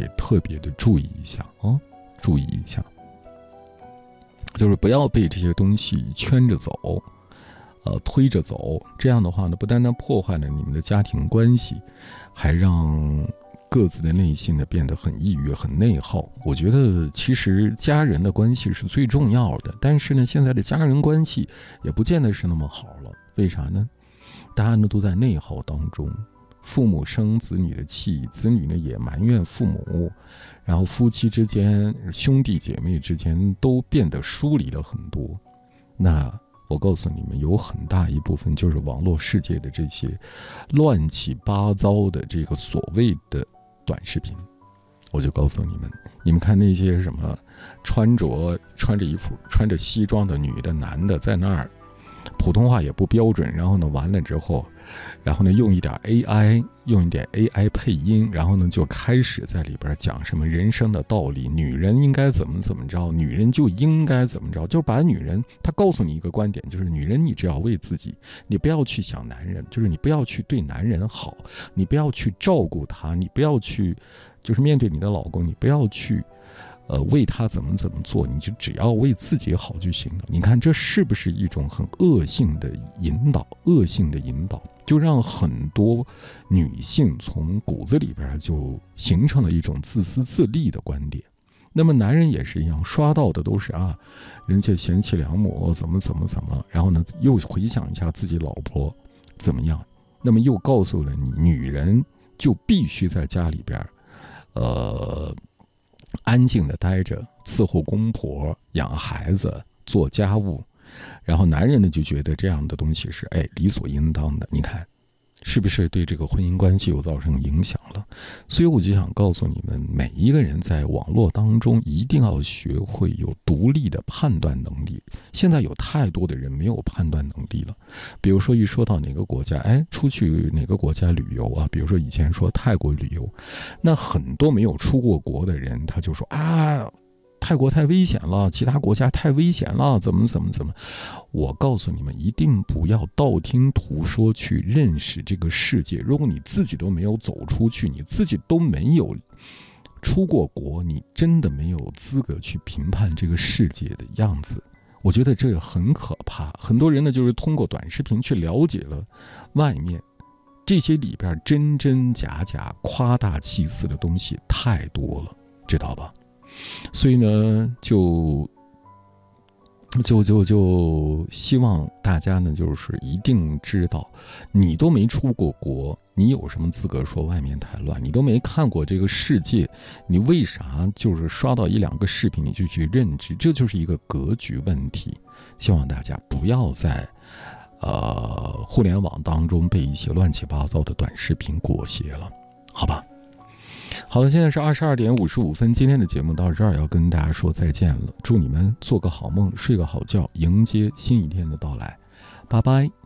特别的注意一下啊，注意一下，就是不要被这些东西圈着走，推着走。这样的话呢，不单单破坏了你们的家庭关系，还让各自的内心呢变得很抑郁、很内耗。我觉得其实家人的关系是最重要的，但是呢，现在的家人关系也不见得是那么好了。为啥呢？大家呢都在内耗当中，父母生子女的气，子女呢也埋怨父母，然后夫妻之间、兄弟姐妹之间都变得疏离了很多。那我告诉你们，有很大一部分就是网络世界的这些乱七八糟的这个所谓的短视频。我就告诉你们，你们看那些什么穿着衣服、穿着西装的女的、男的，在那儿普通话也不标准，然后呢完了之后，用一点 AI 配音，然后呢就开始在里边讲什么人生的道理，女人应该怎么着，女人就应该怎么着，就是把女人，他告诉你一个观点，就是女人你只要为自己，你不要去想男人，就是你不要去对男人好，你不要去照顾他，你不要去就是面对你的老公，你不要去为他怎么做，你就只要为自己好就行了。你看这是不是一种很恶性的引导？就让很多女性从骨子里边就形成了一种自私自利的观点。那么男人也是一样，刷到的都是人家贤妻良母怎么，然后呢又回想一下自己老婆怎么样，那么又告诉了你，女人就必须在家里边安静的待着，伺候公婆、养孩子、做家务，然后男人呢就觉得这样的东西是理所应当的。你看是不是对这个婚姻关系又造成影响了？所以我就想告诉你们，每一个人在网络当中一定要学会有独立的判断能力。现在有太多的人没有判断能力了，比如说一说到哪个国家，出去哪个国家旅游比如说以前说泰国旅游，那很多没有出过国的人他就说泰国太危险了，其他国家太危险了，怎么。我告诉你们，一定不要道听途说去认识这个世界。如果你自己都没有走出去，你自己都没有出过国，你真的没有资格去评判这个世界的样子。我觉得这个很可怕。很多人呢，就是通过短视频去了解了外面这些里边真真假假、夸大其词的东西太多了，知道吧？所以呢，就希望大家呢，就是一定知道，你都没出过国，你有什么资格说外面太乱？你都没看过这个世界，你为啥就是刷到一两个视频你就去认知？这就是一个格局问题。希望大家不要在互联网当中被一些乱七八糟的短视频裹挟了，好吧？好了，现在是22点55分，今天的节目到这儿要跟大家说再见了。祝你们做个好梦，睡个好觉，迎接新一天的到来，拜拜。